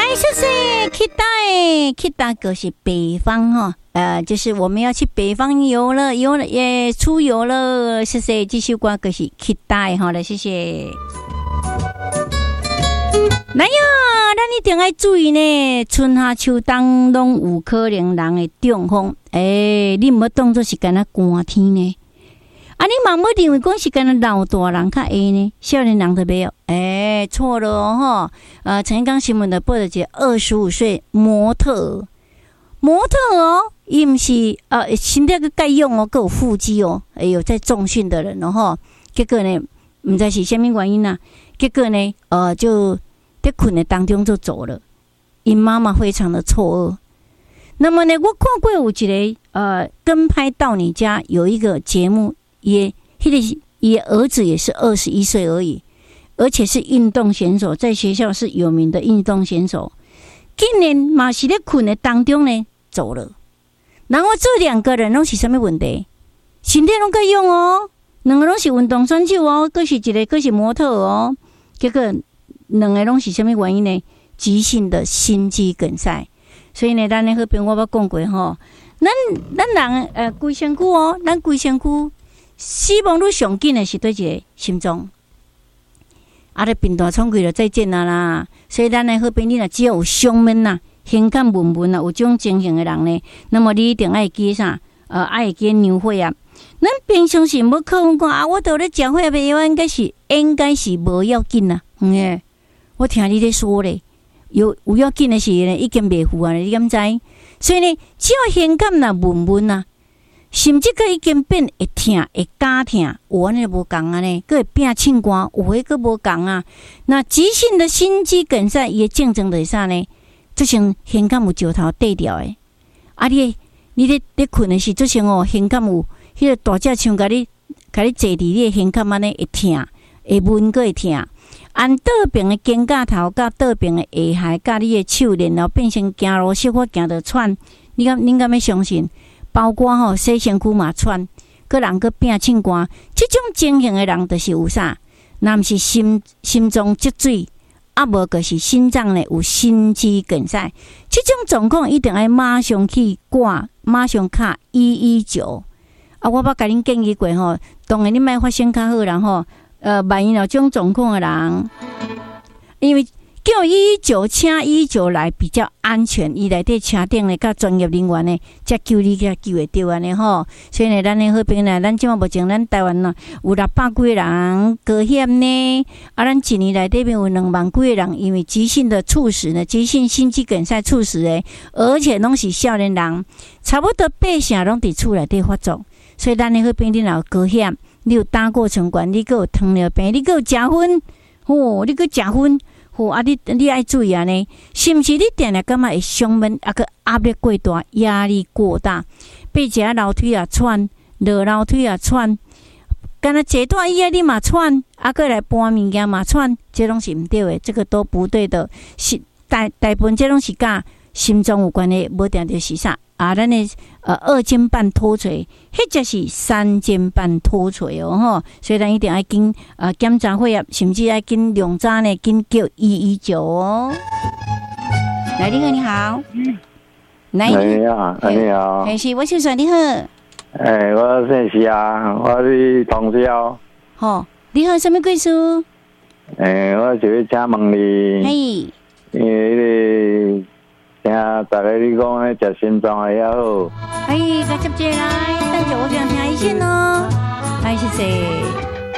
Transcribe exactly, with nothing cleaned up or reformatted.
谢谢，期待，期待就是北方哈，呃，就是我们要去北方游了，游了也出游了，谢谢，这首歌就是期待哈了，谢谢。来呀，咱一定要注意呢，春夏秋冬拢有可能人会中风。诶、欸，你唔好当作是干那寒天呢。啊，你嘛唔好认为讲是干那老大人较会呢，少年人都没有。诶、欸，错了哦，呃，曾经刚新闻的报道者，二十五岁模特，模特哦，伊唔是呃身体个盖用哦，够有腹肌哦，哎有在重训的人哦吼，结果呢，唔知是虾米原因啊，结果呢，呃就。在困的当中就走了，因妈妈非常的错愕。那么呢，我看过有一个呃跟拍到你家有一个节目，也那个也儿子也是二十一岁而已，而且是运动选手，在学校是有名的运动选手。今年嘛是在困的当中呢走了，然后这两个人拢是什么问题？身体拢可以用哦，两个拢是运动选手哦，各是一个各是模特哦，结果。两个拢是什么原因呢？急性的心肌梗塞。所以呢，咱咧好边我捌讲过吼，咱咱人呃规身躯哦，咱规身躯死亡率上紧的是对一个心脏。啊，咧病大冲气就再见啦啦。所以咱咧好边你若只要有胸闷呐、胸感闷闷啊，有这种情形的人呢，那么你一定爱记啥？呃，爱记牛血啊。咱平常时无靠讲啊，我都咧食血的药，应该是应该是无要紧啦，嗯诶。我听你在说咧，有有要紧的事呢，已经袂赴啊，你敢知？所以呢，只要胸感若闷闷啊，甚至个已经变会痛、会加痛，有安尼无共啊呢，个会变凊寒，有迄个无共啊。那急性的心肌梗塞，伊的症状就是啥呢？就像胸感有石头缀掉的，啊你你咧咧困的时，就像哦胸感有迄个大只枪甲你甲你坐伫你的胸感安尼会痛，会闷个会痛。按倒边的肩胛头，甲倒边的下頦，甲你的手，然后变成走路小可行着喘。你敢恁敢要相信？包括吼洗身躯嘛喘，个人个变凊寒，即种情形的人就是有啥？若毋是心心脏积水，啊无就是心脏呢有心肌梗塞。即种状况一定要马上去挂，马上卡一一九。啊，我捌甲恁建议过吼，当然你莫发生较好，然后。呃，万一有这种状况的人，因为叫一一九，请一一九来比较安全，伊内底车顶呢，甲专业人员呢，才救你才救会到安尼吼。所以呢，咱的好朋友呢，咱即马目前咱台湾呢有六百几个人高险呢，啊，咱一年内底边有两万几个人因为急性的猝死呢，急性心肌梗塞猝死的，而且拢是少年人，差不多八成拢伫厝内底发作。所以咱的好朋友若有高险。你有胆固醇高，你还有糖尿病，你还有食薰，吼、哦，你还食薰，吼、哦、啊！你你爱注意啊呢，是毋是你定定感觉会胸闷，啊个压力过大，压力过大，爬一下楼梯啊喘，落楼梯啊喘，干那坐段椅啊你嘛喘，啊个来搬物件嘛喘，这拢是毋对的，这个都不对的，是大大部分这拢是甲心脏有关的，无定就是啥。啊，咱的呃二尖瓣脱垂，或者是三尖瓣脱垂哦吼，所以咱一定要紧呃检查血压，甚至要紧量早呢，紧叫一一九哦。来，你好，你好，来， 你好，你好， 还是我先说你好。 诶，我姓徐啊，我是同乡。 吼，你好，什么贵事？ 诶，我就是请问你， 嘿， 因为听大家你讲咧，食心脏的也好。 哎，甲接接来，等下我讲听医生哦。来，谢谢。